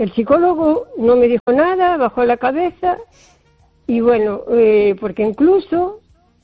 el psicólogo no me dijo nada, bajó la cabeza y bueno, porque incluso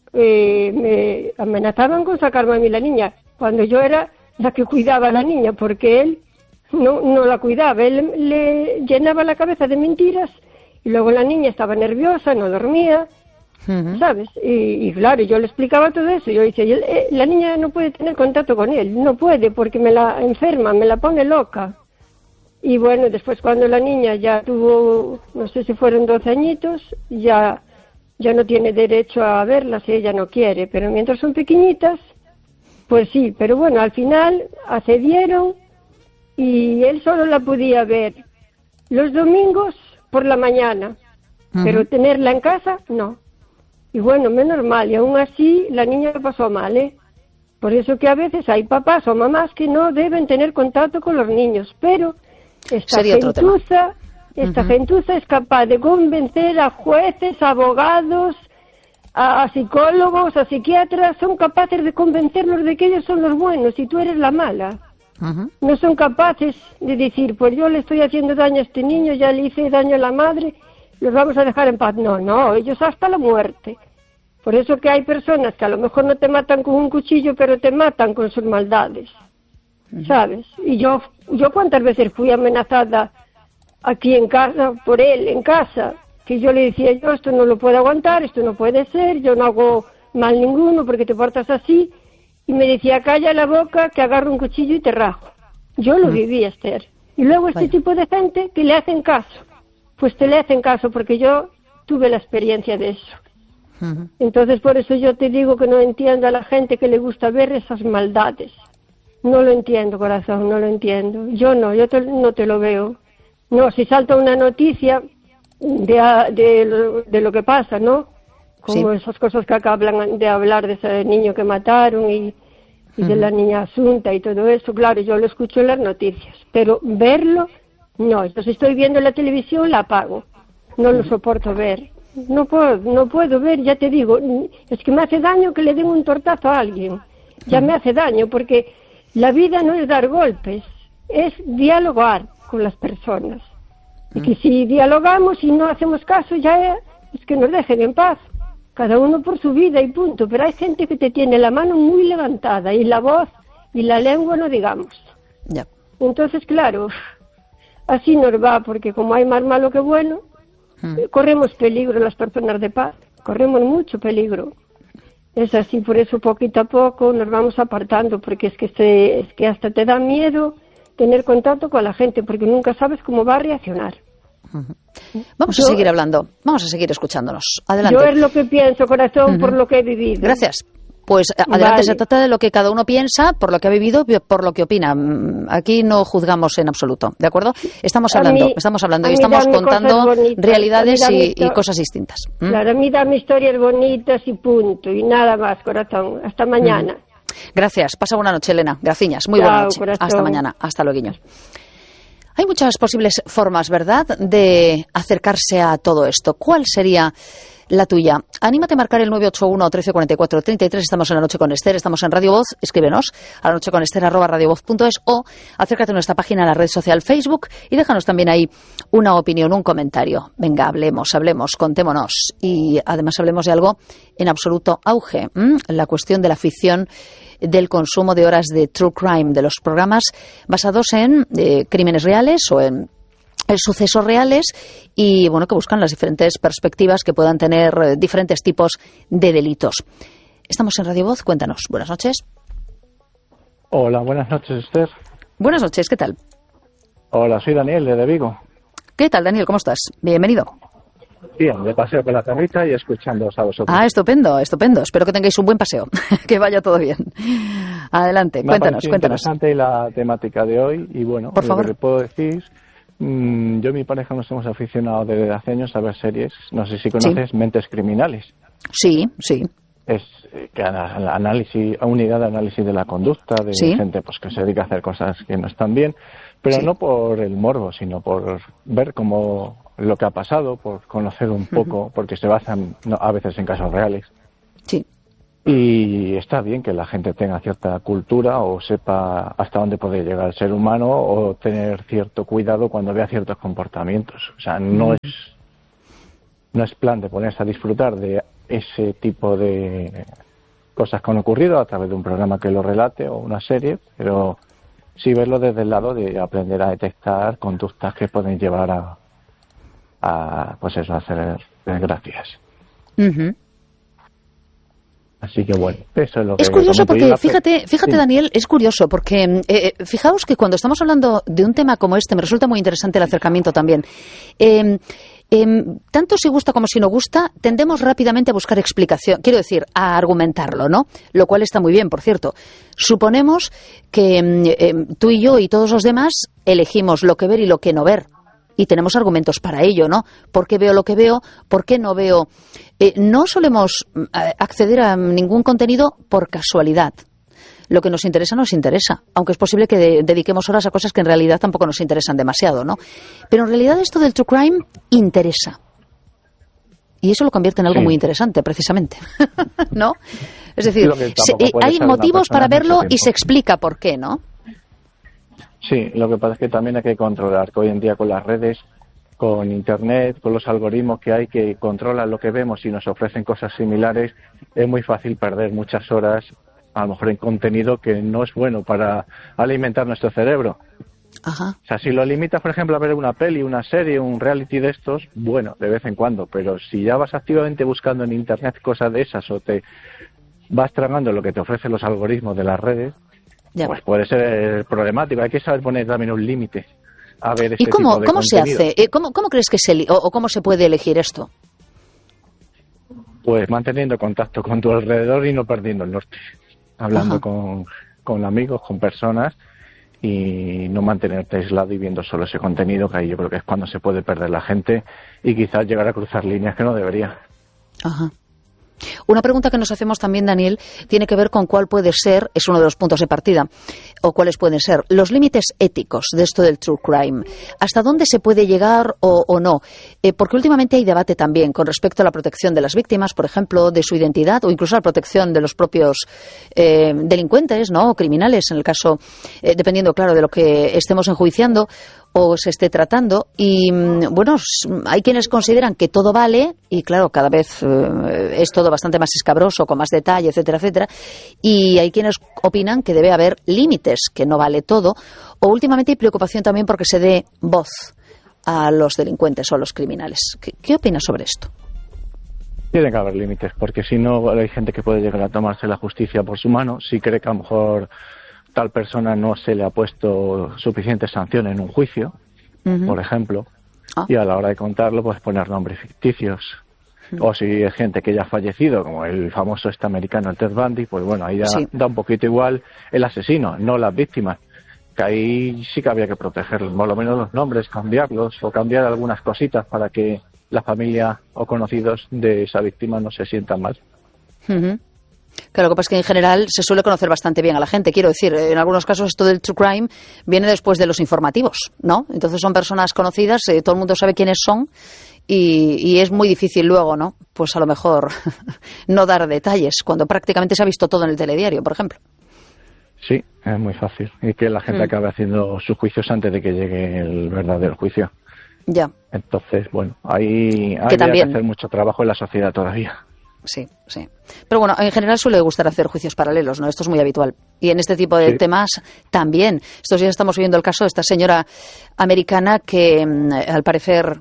me amenazaban con sacarme a mí la niña, cuando yo era la que cuidaba a la niña, porque él no la cuidaba, él le llenaba la cabeza de mentiras y luego la niña estaba nerviosa, no dormía, ¿sabes? Y claro, yo le explicaba todo eso, yo decía, la niña no puede tener contacto con él, no puede porque me la enferma, me la pone loca. Y bueno, después cuando la niña ya tuvo, no sé si fueron 12 añitos, ya no tiene derecho a verlas si ella no quiere, pero mientras son pequeñitas, pues sí, pero bueno, al final accedieron y él solo la podía ver los domingos por la mañana, pero tenerla en casa, no. Y bueno, menos mal, y aún así la niña lo pasó mal, ¿eh? Por eso que a veces hay papás o mamás que no deben tener contacto con los niños, pero esta gentuza es capaz de convencer a jueces, a abogados, a psicólogos, a psiquiatras, son capaces de convencerlos de que ellos son los buenos y tú eres la mala. No son capaces de decir, pues yo le estoy haciendo daño a este niño, ya le hice daño a la madre, los vamos a dejar en paz. No, ellos hasta la muerte. Por eso que hay personas que a lo mejor no te matan con un cuchillo, pero te matan con sus maldades, ¿sabes? Y yo cuántas veces fui amenazada aquí en casa, por él, en casa, que yo le decía, yo esto no lo puedo aguantar, esto no puede ser, yo no hago mal ninguno porque te portas así, y me decía, calla la boca que agarro un cuchillo y te rajo. Yo lo viví, Esther. Y luego este tipo de gente que le hacen caso, pues te le hacen caso porque yo tuve la experiencia de eso. Entonces por eso yo te digo que no entiendo a la gente que le gusta ver esas maldades. No lo entiendo, corazón, no lo entiendo. Yo no te lo veo. No, si salta una noticia de lo que pasa, ¿no? Como esas cosas que acaban de hablar de ese niño que mataron y de la niña Asunta y todo eso, claro, yo lo escucho en las noticias, pero verlo, no. Yo si estoy viendo la televisión la apago, no lo soporto ver. No puedo ver, ya te digo, es que me hace daño que le den un tortazo a alguien, ya me hace daño, porque la vida no es dar golpes, es dialogar con las personas. Y que si dialogamos y no hacemos caso, ya es que nos dejen en paz, cada uno por su vida y punto. Pero hay gente que te tiene la mano muy levantada y la voz y la lengua no digamos. Ya. Entonces, claro, así nos va, porque como hay más malo que bueno, corremos peligro las personas de paz, corremos mucho peligro. Es así, por eso poquito a poco nos vamos apartando, porque es que hasta te da miedo tener contacto con la gente, porque nunca sabes cómo va a reaccionar. Vamos a seguir hablando, vamos a seguir escuchándonos. Adelante. Yo es lo que pienso, corazón, por lo que he vivido. Gracias. Pues adelante, se trata de lo que cada uno piensa, por lo que ha vivido, por lo que opina. Aquí no juzgamos en absoluto, ¿de acuerdo? Estamos hablando y estamos contando realidades y cosas distintas. Claro, a mí dame historias bonitas y punto, y nada más, corazón. Hasta mañana. Gracias. Pasa buena noche, Elena. Graciñas. Muy buena noche. Corazón. Hasta mañana. Hasta luego. Hay muchas posibles formas, ¿verdad?, de acercarse a todo esto. ¿Cuál sería la tuya? Anímate a marcar el 981 1344 33. Estamos en La Noche con Esther, estamos en Radio Voz. Escríbenos a lanocheconester@radiovoz.es o acércate a nuestra página en la red social Facebook y déjanos también ahí una opinión, un comentario. Venga, hablemos, contémonos y además hablemos de algo en absoluto auge, la cuestión de la ficción, del consumo de horas de true crime, de los programas basados en crímenes reales o en sucesos reales y bueno, que buscan las diferentes perspectivas que puedan tener diferentes tipos de delitos. Estamos en Radio Voz, cuéntanos. Buenas noches. Hola, buenas noches, Esther. Buenas noches, ¿qué tal? Hola, soy Daniel, de Vigo. ¿Qué tal, Daniel? ¿Cómo estás? Bienvenido. Bien, de paseo con la perrita y escuchándoos a vosotros. Ah, estupendo. Espero que tengáis un buen paseo, que vaya todo bien. Adelante, cuéntanos. Interesante la temática de hoy y bueno, por favor. Lo que puedo decir, yo y mi pareja nos hemos aficionado desde hace años a ver series, no sé si conoces, Mentes Criminales. Sí. Es que a unidad de análisis de la conducta de gente pues que se dedica a hacer cosas que no están bien, pero no por el morbo, sino por ver cómo lo que ha pasado, por conocer un poco, porque se basan a veces en casos reales. Sí. Y está bien que la gente tenga cierta cultura o sepa hasta dónde puede llegar el ser humano o tener cierto cuidado cuando vea ciertos comportamientos. O sea, no es plan de ponerse a disfrutar de ese tipo de cosas que han ocurrido a través de un programa que lo relate o una serie, pero sí verlo desde el lado de aprender a detectar conductas que pueden llevar a pues eso, a hacer desgracias. Así que bueno, eso es lo que... Es curioso porque, fíjate sí. Daniel, es curioso porque fijaos que cuando estamos hablando de un tema como este, me resulta muy interesante el acercamiento también. Tanto si gusta como si no gusta, tendemos rápidamente a buscar explicación, quiero decir, a argumentarlo, ¿no? Lo cual está muy bien, por cierto. Suponemos que tú y yo y todos los demás elegimos lo que ver y lo que no ver. Y tenemos argumentos para ello, ¿no? ¿Por qué veo lo que veo? ¿Por qué no veo? No solemos acceder a ningún contenido por casualidad. Lo que nos interesa, aunque es posible que dediquemos horas a cosas que en realidad tampoco nos interesan demasiado, ¿no? Pero en realidad esto del true crime interesa. Y eso lo convierte en algo muy interesante, precisamente, ¿no? Es decir, hay motivos para verlo y se explica por qué, ¿no? Sí, lo que pasa es que también hay que controlar, que hoy en día con las redes, con Internet, con los algoritmos que hay que controlan lo que vemos y nos ofrecen cosas similares, es muy fácil perder muchas horas, a lo mejor en contenido que no es bueno para alimentar nuestro cerebro. Ajá. O sea, si lo limitas, por ejemplo, a ver una peli, una serie, un reality de estos, bueno, de vez en cuando, pero si ya vas activamente buscando en Internet cosas de esas o te vas tragando lo que te ofrecen los algoritmos de las redes, pues puede ser problemático. Hay que saber poner también un límite a ver este tipo de contenido. ¿Y cómo se hace? ¿Cómo crees que o cómo se puede elegir esto? Pues manteniendo contacto con tu alrededor y no perdiendo el norte. Hablando con amigos, con personas y no mantenerte aislado y viendo solo ese contenido, que ahí yo creo que es cuando se puede perder la gente y quizás llegar a cruzar líneas que no debería. Ajá. Una pregunta que nos hacemos también, Daniel, tiene que ver con cuál puede ser, es uno de los puntos de partida, o cuáles pueden ser los límites éticos de esto del true crime. ¿Hasta dónde se puede llegar o no? Porque últimamente hay debate también con respecto a la protección de las víctimas, por ejemplo, de su identidad, o incluso a la protección de los propios delincuentes, ¿no? O criminales, en el caso, dependiendo, claro, de lo que estemos enjuiciando o se esté tratando. Y bueno, hay quienes consideran que todo vale y claro, cada vez es todo bastante más escabroso, con más detalle, etcétera, etcétera, y hay quienes opinan que debe haber límites, que no vale todo, o últimamente hay preocupación también porque se dé voz a los delincuentes o a los criminales. ¿Qué opinas sobre esto? Tiene que haber límites, porque si no hay gente que puede llegar a tomarse la justicia por su mano, si cree que a lo mejor tal persona no se le ha puesto suficiente sanción en un juicio, por ejemplo, y a la hora de contarlo, pues poner nombres ficticios. O si es gente que ya ha fallecido, como el famoso americano, el Ted Bundy, pues bueno, ahí ya da un poquito igual el asesino, no las víctimas. Que ahí sí que habría que proteger, por lo menos los nombres, cambiarlos o cambiar algunas cositas para que la familia o conocidos de esa víctima no se sientan mal. Claro, lo que pasa es que en general se suele conocer bastante bien a la gente. Quiero decir, en algunos casos esto del true crime viene después de los informativos, ¿no? Entonces son personas conocidas, todo el mundo sabe quiénes son y es muy difícil luego, ¿no? Pues a lo mejor no dar detalles cuando prácticamente se ha visto todo en el telediario, por ejemplo. Sí, es muy fácil. Y que la gente acabe haciendo sus juicios antes de que llegue el verdadero juicio. Ya. Entonces, bueno, ahí hay que hacer mucho trabajo en la sociedad todavía. Sí. Pero bueno, en general suele gustar hacer juicios paralelos, ¿no? Esto es muy habitual. Y en este tipo de temas también. Estos días estamos viendo el caso de esta señora americana que, al parecer,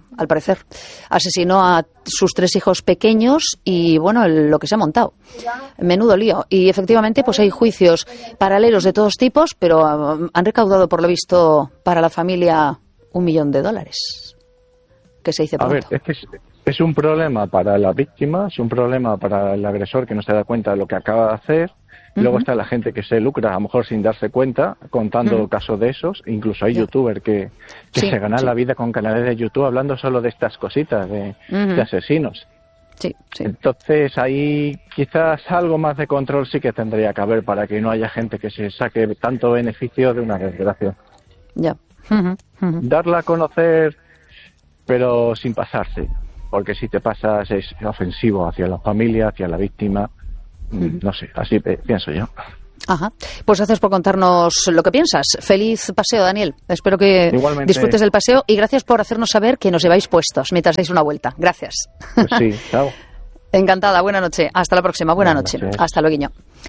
asesinó a sus 3 hijos pequeños y, bueno, lo que se ha montado. Menudo lío. Y efectivamente, pues hay juicios paralelos de todos tipos, pero han recaudado, por lo visto, para la familia $1 millón. Que se dice pronto. A ver, es un problema para la víctima, es un problema para el agresor que no se da cuenta de lo que acaba de hacer. Luego está la gente que se lucra, a lo mejor sin darse cuenta, contando casos de esos. Incluso hay youtubers que se ganan la vida con canales de YouTube hablando solo de estas cositas, de asesinos. Sí. Entonces ahí quizás algo más de control sí que tendría que haber para que no haya gente que se saque tanto beneficio de una desgracia. Ya. Darla a conocer, pero sin pasarse. Porque si te pasas es ofensivo hacia la familia, hacia la víctima No sé, así pienso yo. Ajá. Pues gracias por contarnos lo que piensas. Feliz paseo, Daniel. Espero que igualmente disfrutes del paseo y gracias por hacernos saber que nos lleváis puestos mientras dais una vuelta. Gracias. Pues sí, chao. Encantada, buena noche. Hasta la próxima, buena noche. Hasta luego.